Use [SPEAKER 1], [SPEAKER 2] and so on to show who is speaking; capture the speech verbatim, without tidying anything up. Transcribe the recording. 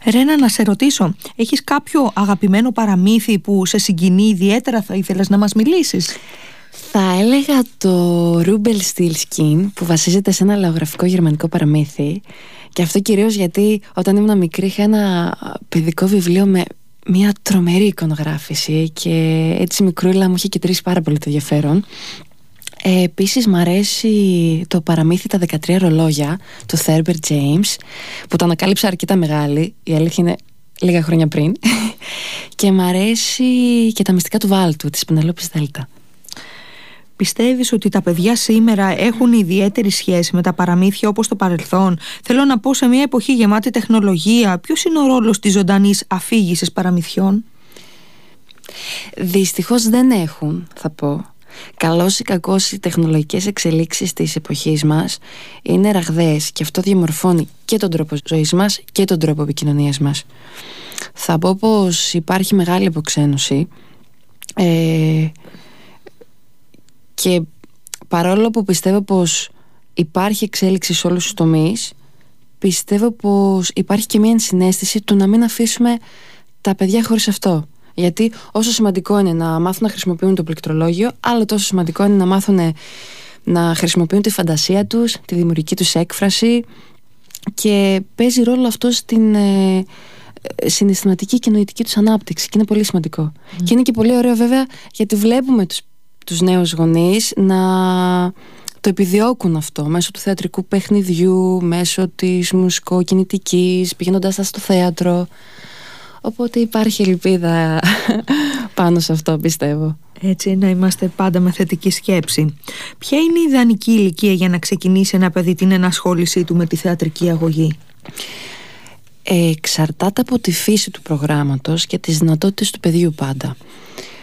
[SPEAKER 1] Ρένα, να σε ρωτήσω, έχεις κάποιο αγαπημένο παραμύθι που σε συγκινεί ιδιαίτερα, θα ήθελες να μας μιλήσεις?
[SPEAKER 2] Θα έλεγα το Rumpelstiltskin, που βασίζεται σε ένα λαογραφικό γερμανικό παραμύθι. Και αυτό κυρίως γιατί όταν ήμουν μικρή είχα ένα παιδικό βιβλίο με μια τρομερή εικονογράφηση και έτσι μικρούλα μου είχε κεντρήσει πάρα πολύ το ενδιαφέρον. Ε, επίσης μ' αρέσει το παραμύθι «Τα δεκατρία ρολόγια» του Herbert James, που το ανακάλυψα αρκετά μεγάλη, η αλήθεια είναι λίγα χρόνια πριν. Και μ' αρέσει και «Τα μυστικά του Βάλτου» της Πενελόπης Δέλτα.
[SPEAKER 1] Πιστεύεις ότι τα παιδιά σήμερα έχουν ιδιαίτερη σχέση με τα παραμύθια όπως το παρελθόν? Θέλω να πω, σε μια εποχή γεμάτη τεχνολογία, ποιος είναι ο ρόλος της ζωντανής αφήγησης παραμυθιών?
[SPEAKER 2] Δυστυχώς δεν έχουν, θα πω. Καλώς ή κακώς οι τεχνολογικές εξελίξεις της εποχής μας είναι ραγδαίες και αυτό διαμορφώνει και τον τρόπο ζωής μας και τον τρόπο επικοινωνίας μας. Θα πω πως υπάρχει μεγάλη αποξένωση ε, και παρόλο που πιστεύω πως υπάρχει εξέλιξη σε όλους τους τομείς, πιστεύω πως υπάρχει και μια ενσυναίσθηση του να μην αφήσουμε τα παιδιά χωρίς αυτό. Γιατί όσο σημαντικό είναι να μάθουν να χρησιμοποιούν το πληκτρολόγιο, άλλο τόσο σημαντικό είναι να μάθουν να χρησιμοποιούν τη φαντασία τους, τη δημιουργική τους έκφραση, και παίζει ρόλο αυτό στην ε, συναισθηματική και νοητική τους ανάπτυξη και είναι πολύ σημαντικό. Mm. Και είναι και πολύ ωραίο βέβαια γιατί βλέπουμε τους, τους νέους γονείς να το επιδιώκουν αυτό μέσω του θεατρικού παιχνιδιού, μέσω της μουσικοκινητικής, πηγαίνοντάς τα στο θέατρο. Οπότε υπάρχει ελπίδα πάνω σε αυτό, πιστεύω.
[SPEAKER 1] Έτσι, να είμαστε πάντα με θετική σκέψη. Ποια είναι η ιδανική ηλικία για να ξεκινήσει ένα παιδί την ενασχόλησή του με τη θεατρική αγωγή?
[SPEAKER 2] Ε, εξαρτάται από τη φύση του προγράμματος και τις δυνατότητες του παιδιού πάντα.